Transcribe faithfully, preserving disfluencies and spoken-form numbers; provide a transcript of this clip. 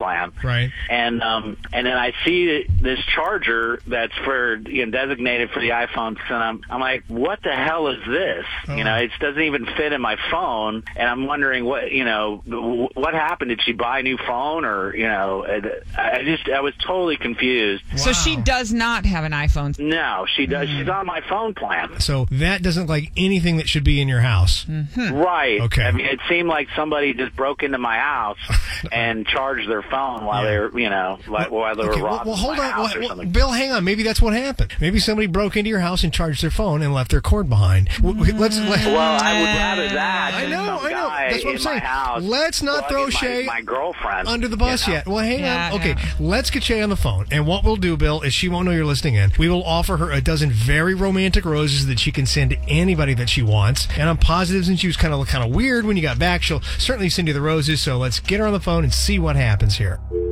plan. Right. And um, and then I see this charger that's for you know, designated for the iPhone, and I'm I'm like, what the hell is this? Oh. You know, it doesn't even fit in my phone, and I'm wondering what you know what happened. Did she buy a new phone, or you know, I just I was totally confused. Wow. So she does not have an iPhone. No, she does. Mm. She's on my phone plan. So that doesn't look like anything that should be in your house. Mm-hmm. Right. Okay. I mean, it seemed like somebody just broke into my house and charged their phone while Yeah. they were, you know, like, while they were Okay, well, robbing well, hold my on. house Well, or well, something. Bill, hang on. Maybe that's what happened. Maybe somebody broke into your house and charged their phone and left their cord behind. W- w- Let's. Let, Well, I would rather that. I than know, some I know. guy That's what I'm in saying. my house Let's not throw bugging Shay my, my girlfriend under the bus you know? yet. Well, hang Yeah, on. Okay, yeah. let's get Shay on the phone. And what we'll do, Bill, is she won't know you're listening in. We will offer her a dozen very romantic roses that she can send to anybody that she wants. And I'm positive since she was kind of kind of weird when you got back, she'll certainly send you the roses. So let's get her on the phone and see what happens here.